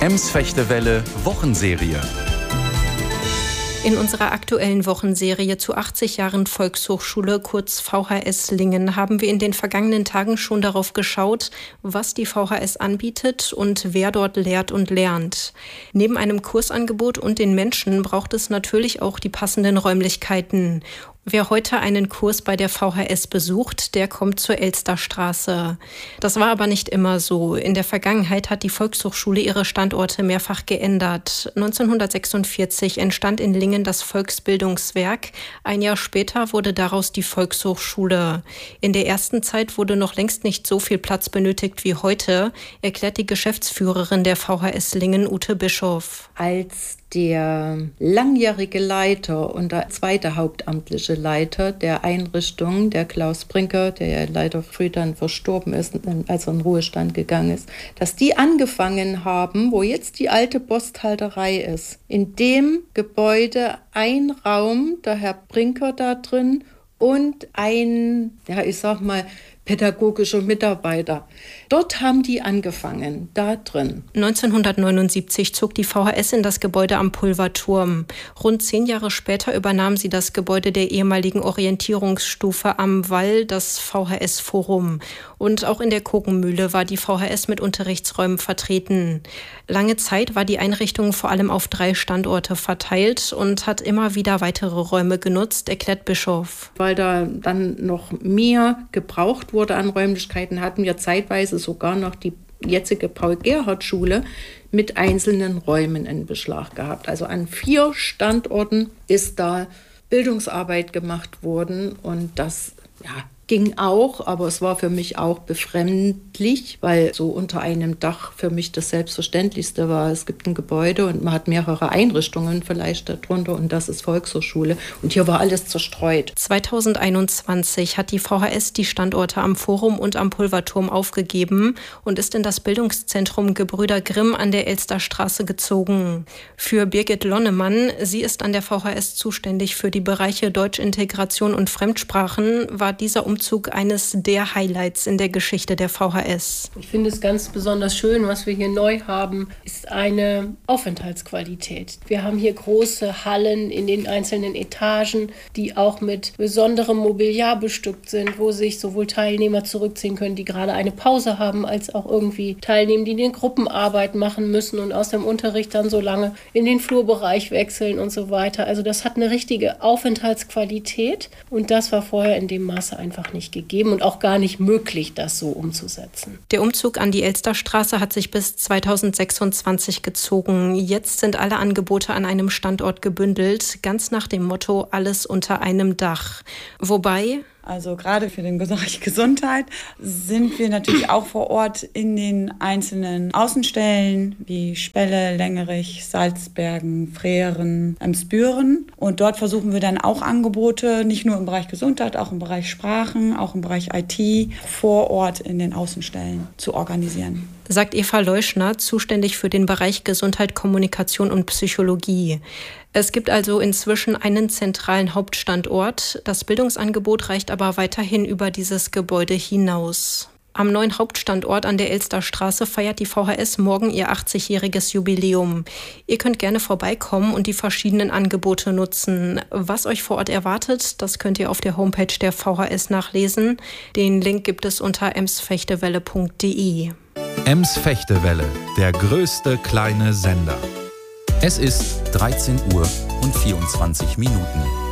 Ems-Fechtewelle Wochenserie. In unserer aktuellen Wochenserie zu 80 Jahren Volkshochschule, kurz VHS Lingen, haben wir in den vergangenen Tagen schon darauf geschaut, was die VHS anbietet und wer dort lehrt und lernt. Neben einem Kursangebot und den Menschen braucht es natürlich auch die passenden Räumlichkeiten. Wer heute einen Kurs bei der VHS besucht, der kommt zur Elsterstraße. Das war aber nicht immer so. In der Vergangenheit hat die Volkshochschule ihre Standorte mehrfach geändert. 1946 entstand in Lingen das Volksbildungswerk. Ein Jahr später wurde daraus die Volkshochschule. In der ersten Zeit wurde noch längst nicht so viel Platz benötigt wie heute, erklärt die Geschäftsführerin der VHS Lingen, Ute Bischof. Als der langjährige Leiter und der zweite hauptamtliche Leiter der Einrichtung, der Klaus Brinker, der ja leider früh dann verstorben ist, als er in Ruhestand gegangen ist, dass die angefangen haben, wo jetzt die alte Posthalterei ist. In dem Gebäude ein Raum, der Herr Brinker da drin und ein, pädagogischer Mitarbeiter. Dort haben die angefangen, da drin. 1979 zog die VHS in das Gebäude am Pulverturm. Rund 10 Jahre später übernahm sie das Gebäude der ehemaligen Orientierungsstufe am Wall, das VHS-Forum. Und auch in der Kogenmühle war die VHS mit Unterrichtsräumen vertreten. Lange Zeit war die Einrichtung vor allem auf 3 Standorte verteilt und hat immer wieder weitere Räume genutzt, erklärt Bischof. Weil da dann noch mehr gebraucht wurde an Räumlichkeiten, hatten wir zeitweise sogar noch die jetzige Paul-Gerhardt-Schule mit einzelnen Räumen in Beschlag gehabt. Also an 4 Standorten ist da Bildungsarbeit gemacht worden und das ging auch, aber es war für mich auch befremdlich, weil so unter einem Dach für mich das Selbstverständlichste war. Es gibt ein Gebäude und man hat mehrere Einrichtungen vielleicht darunter und das ist Volkshochschule und hier war alles zerstreut. 2021 hat die VHS die Standorte am Forum und am Pulverturm aufgegeben und ist in das Bildungszentrum Gebrüder Grimm an der Elsterstraße gezogen. Für Birgit Lonnemann, sie ist an der VHS zuständig für die Bereiche Deutschintegration und Fremdsprachen, war dieser Umzug eines der Highlights in der Geschichte der VHS. Ich finde es ganz besonders schön, was wir hier neu haben, ist eine Aufenthaltsqualität. Wir haben hier große Hallen in den einzelnen Etagen, die auch mit besonderem Mobiliar bestückt sind, wo sich sowohl Teilnehmer zurückziehen können, die gerade eine Pause haben, als auch irgendwie Teilnehmer, die eine Gruppenarbeit machen müssen und aus dem Unterricht dann so lange in den Flurbereich wechseln und so weiter. Also das hat eine richtige Aufenthaltsqualität und das war vorher in dem Maße einfach nicht gegeben und auch gar nicht möglich, das so umzusetzen. Der Umzug an die Elsterstraße hat sich bis 2026 gezogen. Jetzt sind alle Angebote an einem Standort gebündelt, ganz nach dem Motto alles unter einem Dach. Wobei... Also gerade für den Bereich Gesundheit sind wir natürlich auch vor Ort in den einzelnen Außenstellen wie Spelle, Lengerich, Salzbergen, Frehren, Emsbüren. Und dort versuchen wir dann auch Angebote, nicht nur im Bereich Gesundheit, auch im Bereich Sprachen, auch im Bereich IT, vor Ort in den Außenstellen zu organisieren. Sagt Eva Leuschner, zuständig für den Bereich Gesundheit, Kommunikation und Psychologie. Es gibt also inzwischen einen zentralen Hauptstandort. Das Bildungsangebot reicht aber weiterhin über dieses Gebäude hinaus. Am neuen Hauptstandort an der Elsterstraße feiert die VHS morgen ihr 80-jähriges Jubiläum. Ihr könnt gerne vorbeikommen und die verschiedenen Angebote nutzen. Was euch vor Ort erwartet, das könnt ihr auf der Homepage der VHS nachlesen. Den Link gibt es unter emsfechtewelle.de. Ems-Fechtewelle, der größte kleine Sender. Es ist 13 Uhr und 24 Minuten.